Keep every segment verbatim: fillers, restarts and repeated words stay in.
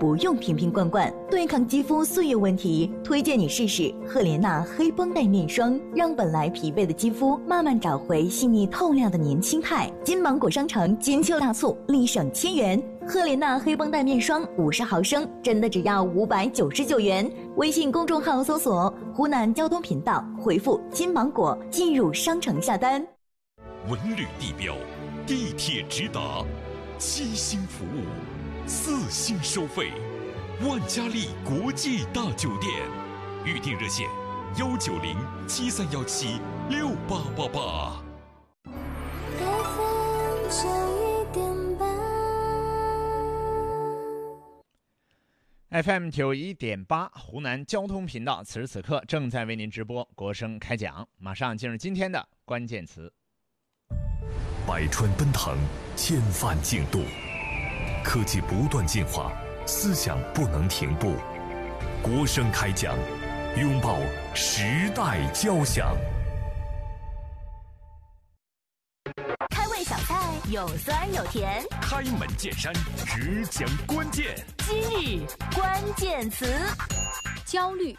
不用瓶瓶罐罐。对抗肌肤岁月问题，推荐你试试赫莲娜黑绷带面霜，让本来疲惫的肌肤慢慢找回细腻透亮的年轻态。金芒果商城金秋大促，立省千元。赫莲娜黑绷带面霜五十毫升，真的只要五百九十九元。微信公众号搜索湖南交通频道，回复金芒果进入商城下单。 文旅地标，地铁直达，七星服务，四星收费，万家丽国际大酒店，预订热线幺九零七三幺七六八八八。 F M 九一点八，湖南交通频道，此时此刻正在为您直播国声开讲。马上进入今天的关键词。 百川奔腾，千帆竞渡，科技不断进化，思想不能停步。国声开讲，拥抱时代交响。 开胃小菜，有酸有甜。 开门见山，只讲关键。 今日关键词：焦虑。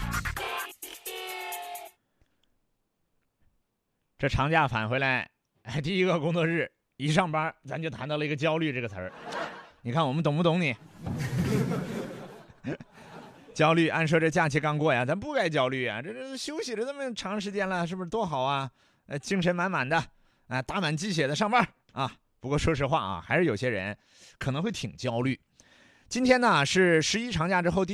这长假返回来，第一个工作日一上班，咱就谈到了一个焦虑这个词儿。你看我们懂不懂你？焦虑，按说这假期刚过呀，咱不该焦虑啊！这这休息了这么长时间了，是不是多好啊？呃，精神满满的，啊、呃，打满鸡血的上班啊。不过说实话啊，还是有些人可能会挺焦虑。今天呢是十一长假之后第